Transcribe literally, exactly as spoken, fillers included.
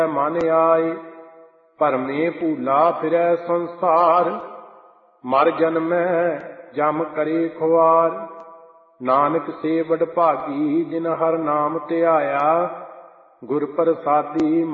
ਮਨ ਆਏ। ਭਰਮੇ ਭੂਲਾ ਫਿਰੈ ਸੰਸਾਰ, ਮਰ ਜਨਮੈ ਜਮ ਕਰੇ ਖੁਆਰ। ਨਾਨਕ ਸੇ ਵਡਭਾਗੀ ਜਿਨ ਹਰ ਨਾਮ ਧਿਆਇਆ, ਗੁਰ ਪ੍ਰਸਾਦੀ